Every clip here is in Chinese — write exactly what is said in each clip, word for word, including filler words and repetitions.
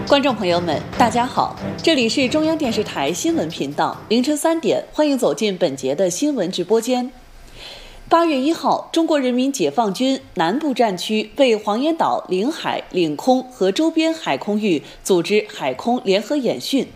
观众朋友们，大家好，这里是中央电视台新闻频道，凌晨三点，欢迎走进本节的新闻直播间。八月一号，中国人民解放军南部战区为黄岩岛领海、领空和周边海空域组织海空联合演训。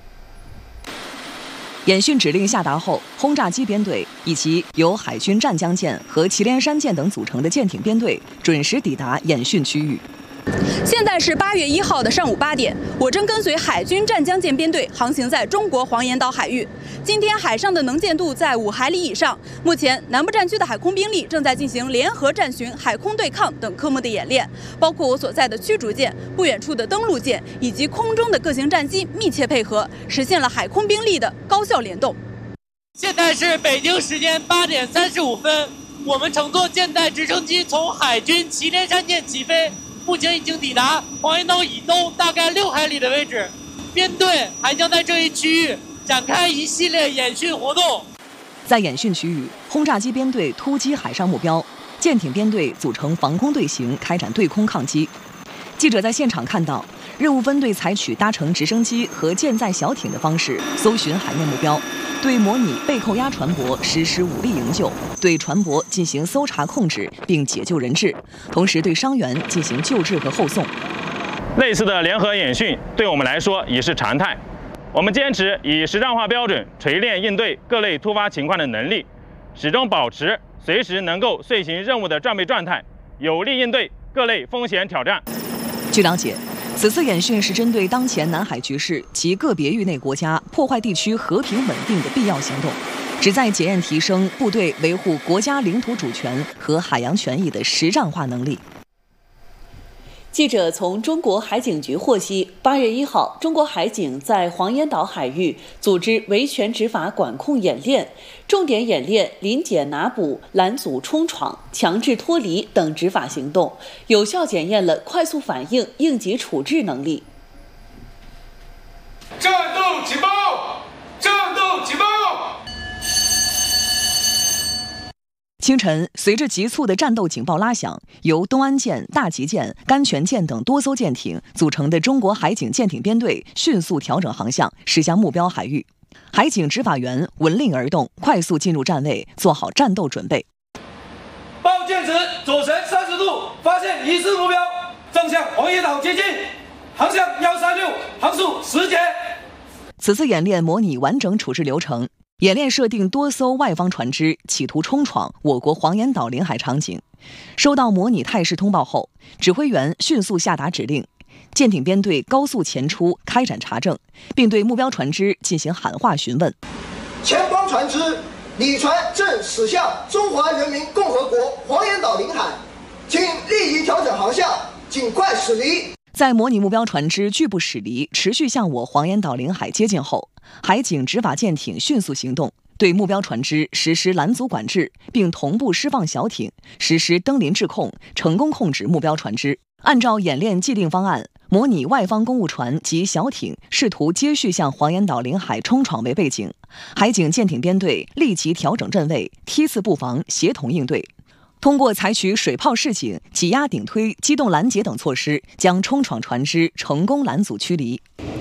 演训指令下达后，轰炸机编队以及由海军湛江舰和祁连山舰等组成的舰艇编队准时抵达演训区域。 现在是八月一号的上午八点，我正跟随海军湛江舰编队航行在中国黄岩岛海域。今天海上的能见度在五海里以上。目前南部战区的海空兵力正在进行联合战巡、海空对抗等科目的演练，包括我所在的驱逐舰、不远处的登陆舰以及空中的各型战机密切配合，实现了海空兵力的高效联动。 现在是北京时间八点三十五分，我们乘坐舰载直升机从海军祁连山舰起飞。目前已经抵达黄岩岛以东大概六海里的位置，编队还将在这一区域展开一系列演训活动。 在演训区域，轰炸机编队突击海上目标，舰艇编队组成防空队形，开展对空抗击。记者在现场看到，任务分队采取搭乘直升机和舰载小艇的方式搜寻海面目标，对模拟被扣押船舶实施武力营救，对船舶进行搜查控制并解救人质，同时对伤员进行救治和后送。 类似的联合演训对我们来说已是常态，我们坚持以实战化标准锤炼应对各类突发情况的能力，始终保持随时能够遂行任务的战备状态，有力应对各类风险挑战。 据了解，此次演训是针对当前南海局势及个别域内国家破坏地区和平稳定的必要行动，旨在检验提升部队维护国家领土主权和海洋权益的实战化能力。 记者从中国海警局获悉，八月一号，中国海警在黄岩岛海域组织维权执法管控演练，重点演练临检拿捕、拦阻冲闯、强制脱离等执法行动，有效检验了快速反应、应急处置能力。 战斗警报！战斗警报！ 清晨，随着急促的战斗警报拉响，由东安舰、大吉舰、甘泉舰等多艘舰艇组成的中国海警舰艇编队迅速调整航向，驶向目标海域。海警执法员闻令而动，快速进入站位，做好战斗准备。 报舰时左旋三十度，发现疑似目标，正向黄岩岛接近，航向幺三六，航速十节。 此次演练模拟完整处置流程。演练设定多艘外方船只企图冲闯我国黄岩岛领海场景，收到模拟态势通报后，指挥员迅速下达指令，舰艇编队高速前出开展查证，并对目标船只进行喊话询问。 前方船只，你船正驶向中华人民共和国黄岩岛领海，请立即调整航向，尽快驶离。 在模拟目标船只拒不驶离，持续向我黄岩岛领海接近后，海警执法舰艇迅速行动，对目标船只实施拦阻管制，并同步释放小艇，实施登临制控，成功控制目标船只。按照演练既定方案，模拟外方公务船及小艇试图接续向黄岩岛领海冲闯为背景，海警舰艇编队立即调整阵位，梯次布防，协同应对。通过采取水炮示警、挤压顶推、机动拦截等措施，将冲闯船只成功拦阻驱离。